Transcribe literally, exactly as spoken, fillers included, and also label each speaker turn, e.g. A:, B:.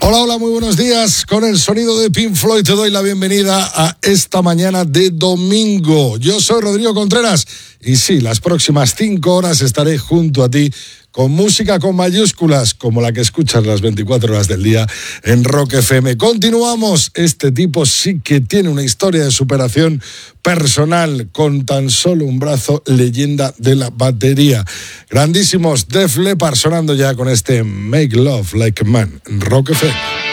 A: Hola, hola, muy buenos días. Con el sonido de Pink Floyd te doy la bienvenida a esta mañana de domingo. Yo soy Rodrigo Contreras y sí, las próximas cinco horas estaré junto a ti con música con mayúsculas, como la que escuchas las veinticuatro horas del día en Rock F M. Continuamos. Este tipo sí que tiene una historia de superación personal, con tan solo un brazo, leyenda de la batería. Grandísimos Def Leppard sonando ya con este Make Love Like a Man en Rock F M.